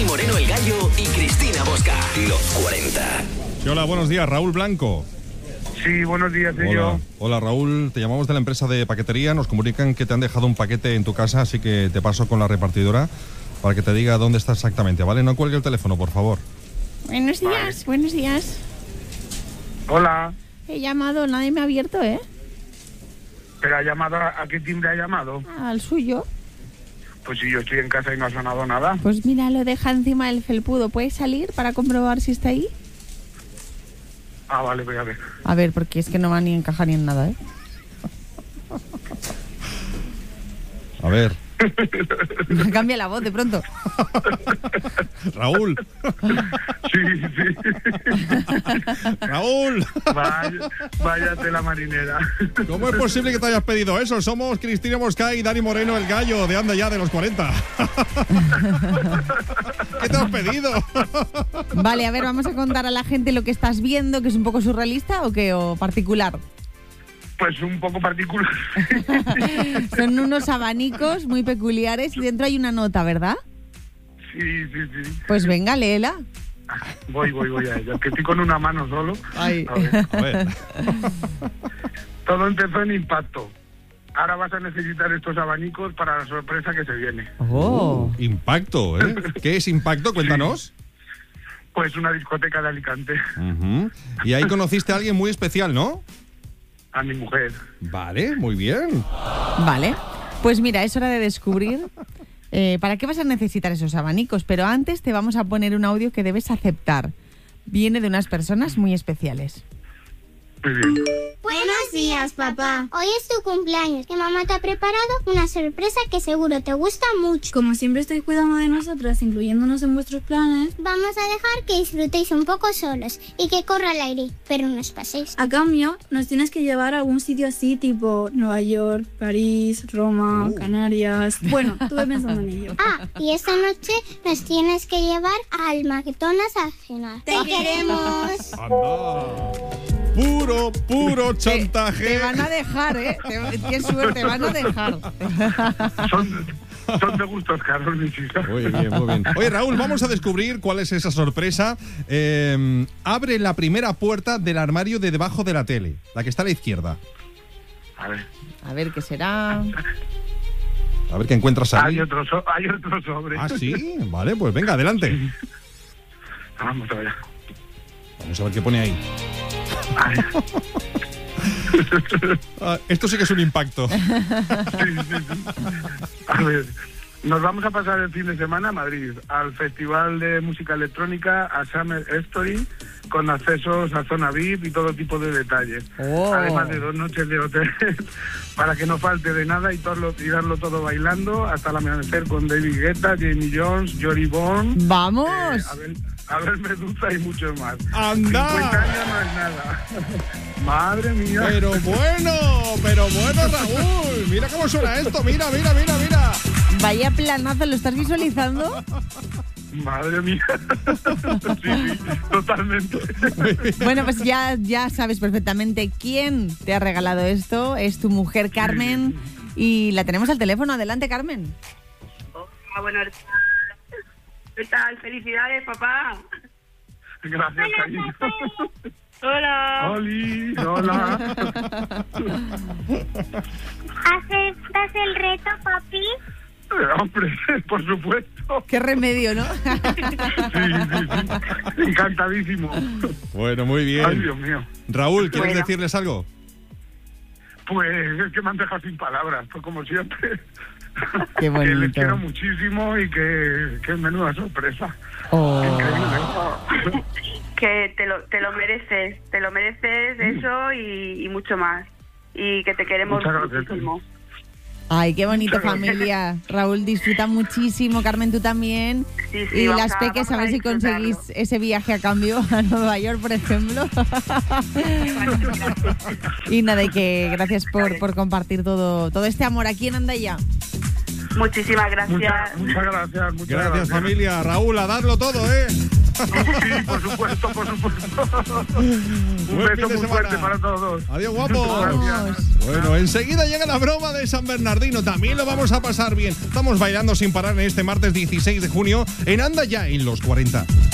Moreno el Gallo y Cristina Bosca. Los 40. Sí, hola, buenos días, Raúl Blanco. Sí, buenos días, soy Hola. yo. Hola, Raúl, te llamamos de la empresa de paquetería. Nos comunican que te han dejado un paquete en tu casa, así que te paso con la repartidora para que te diga dónde está exactamente, ¿vale? No cuelgue el teléfono, por favor. Buenos días, buenos días. Hola. He llamado, nadie me ha abierto, ¿eh? ¿Pero ha llamado a qué timbre ha llamado? Al suyo. Pues si yo estoy en casa y no ha sonado nada. Pues mira, lo deja encima del felpudo. ¿Puedes salir para comprobar si está ahí? Ah, vale, voy a ver. A ver, porque es que no va ni a encajar ni en nada, ¿eh? A ver. Me cambia la voz de pronto. Raúl. Sí, sí. Raúl. Vaya tela marinera. ¿Cómo es posible que te hayas pedido eso? Somos Cristina Bosca y Dani Moreno, el Gallo, de Anda Ya, de los 40. ¿Qué te has pedido? Vale, a ver, vamos a contar a la gente lo que estás viendo, que es un poco surrealista o qué, o particular. Pues un poco particular. Son unos abanicos muy peculiares y dentro hay una nota, ¿verdad? Sí, sí, sí. Pues venga, léela. Voy a ella. Que estoy con una mano solo. Ay. A ver. Todo empezó en Impacto. Ahora vas a necesitar estos abanicos para la sorpresa que se viene. Oh. Impacto, ¿eh? ¿Qué es Impacto? Cuéntanos. Pues una discoteca de Alicante. Uh-huh. Y ahí conociste a alguien muy especial, ¿no? A mi mujer. Vale, muy bien. Vale, pues mira, es hora de descubrir para qué vas a necesitar esos abanicos, pero antes te vamos a poner un audio que debes aceptar. Viene de unas personas muy especiales. Muy bien. Buenos días, papá. Hoy es tu cumpleaños y mamá te ha preparado una sorpresa que seguro te gusta mucho. Como siempre estáis cuidando de nosotras, incluyéndonos en vuestros planes, Vamos a dejar que disfrutéis un poco solos y que corra el aire, pero no os paséis. a cambio, nos tienes que llevar a algún sitio así, tipo Nueva York, París, Roma, Canarias. Bueno, estuve pensando en ello. Ah, y esta noche nos tienes que llevar al McDonald's a cenar. ¡Te queremos! Anda. Puro chantaje. Te van a dejar, ¿eh? Qué suerte, van a dejar. Son de gustos caros, mis hijas. Muy bien, muy bien. Oye, Raúl, vamos a descubrir cuál es esa sorpresa. Abre la primera puerta del armario de debajo de la tele, la que está a la izquierda. A ver, ¿qué será? A ver qué encuentras ahí. Hay otro sobre. Ah, sí, vale, pues venga, adelante. Vamos a ver. Vamos a ver qué pone ahí. Esto sí que es un impacto. Sí. A ver, nos vamos a pasar el fin de semana a Madrid, al Festival de Música Electrónica, a Summer Story, con accesos a zona VIP y todo tipo de detalles. Oh. Además de 2 noches de hotel, para que no falte de nada y darlo todo bailando hasta el amanecer con David Guetta, Jamie Jones, Jory Bourne. ¡Vamos! Abel Medusa y muchos más. ¡Anda! 50 años no es nada. Madre mía. Pero bueno, Raúl. Mira cómo suena esto. Mira. Vaya planazo, ¿lo estás visualizando? Madre mía. Sí, totalmente. Bueno, pues ya sabes perfectamente quién te ha regalado esto. Es tu mujer, Carmen. Y la tenemos al teléfono. Adelante, Carmen. Hola, buenos días. ¿Qué tal? Felicidades, papá. Gracias, cariño. Hola. Oli, hola. ¿Aceptas el reto, papi? Hombre, por supuesto. Qué remedio, ¿no? Sí. Encantadísimo. Bueno, muy bien. Ay, Dios mío. Raúl, ¿quieres decirles algo? Pues es que me han dejado sin palabras, pues como siempre. Qué bonito. Que les quiero muchísimo y que menuda sorpresa. Oh. Increíble. Que te lo mereces eso y mucho más. Y que te queremos Muchas gracias. muchísimo. Ay, qué bonito, Muchas gracias. familia. Raúl disfruta muchísimo, Carmen, tú también. Sí, Y vamos las peques, a ver si disfrutarlo. conseguís ese viaje a cambio a Nueva York, por ejemplo. Y nada, y que gracias por compartir todo este amor aquí en Andaya. Muchísimas gracias. Muchas gracias. Gracias, familia. Raúl, a darlo todo, ¿eh? Sí, por supuesto, por supuesto. Un Buen beso fin de muy fuerte semana. para todos. Adiós, guapo. Gracias. Bueno, enseguida llega la broma de San Bernardino. También lo vamos a pasar bien. Estamos bailando sin parar en este martes 16 de junio en Anda Ya en los 40.